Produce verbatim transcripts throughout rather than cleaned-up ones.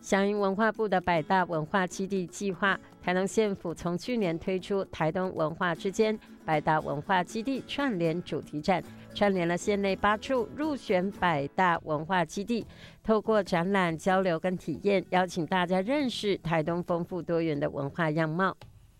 响应文化部的百大文化基地计划，台东县府从去年推出台东文化之间百大文化基地串联主题展，串联了县内八处入选百大文化基地，透过展览交流跟体验，邀请大家认识台东丰富多元的文化样貌。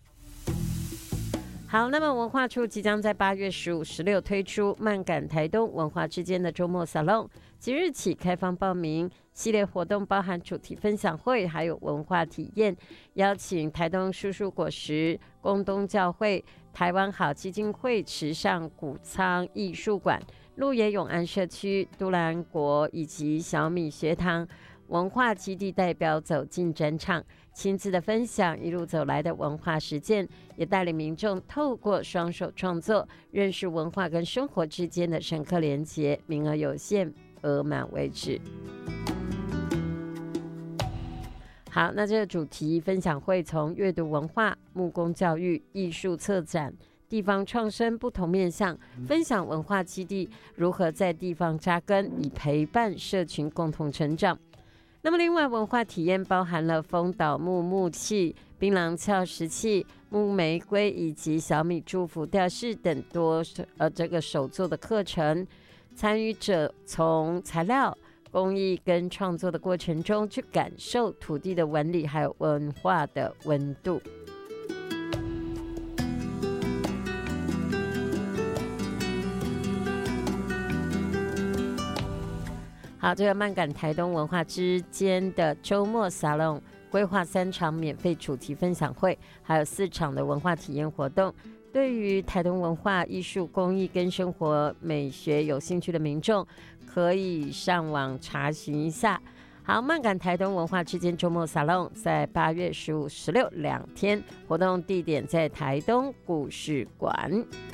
好，那么文化处即将在八月十五、十六推出漫感台东文化之间的周末 salon， 即日起开放报名。系列活动包含主题分享会，还有文化体验，邀请台东叔叔果实、宫东教会、台湾好基金会、池上谷仓艺术馆、鹿野永安社区、都兰国以及小米学堂文化基地代表走进展场，亲自的分享一路走来的文化实践，也带领民众透过双手创作，认识文化跟生活之间的深刻连结。名额有限，额满为止。好，那这个主题分享会从阅读文化、木工教育、艺术策展、地方创生不同面向，分享文化基地如何在地方扎根，以陪伴社群共同成长。那么另外文化体验包含了风倒木木器、槟榔壳石器、木玫瑰以及小米祝福吊饰等多呃这个手作的课程，参与者从材料、工艺跟创作的过程中去感受土地的纹理还有文化的温度。好，这个漫感台东文化之间的周末 salon 规划三场免费主题分享会，还有四场的文化体验活动。对于台东文化、艺术、工艺跟生活美学有兴趣的民众，可以上网查询一下。好，漫感台东文化之间周末 salon 在八月十五、十六两天，活动地点在台东故事馆。